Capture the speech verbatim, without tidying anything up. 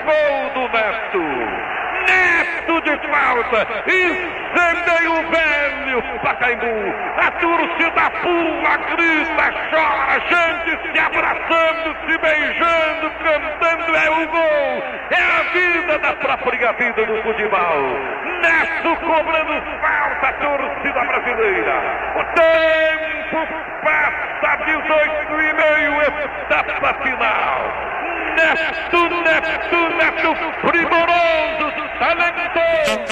gol do Neto. Neto de falta, incendeia o velho Pacaembu, a torcida pula, grita, chora, gente se abraçando, se beijando, cantando, é o gol, é a vida da própria vida do futebol. Neto cobrando falta, a torcida brasileira, o tempo passa, dezoito e meio, etapa final. Neto, Neto, Neto, primoroso, talentoso.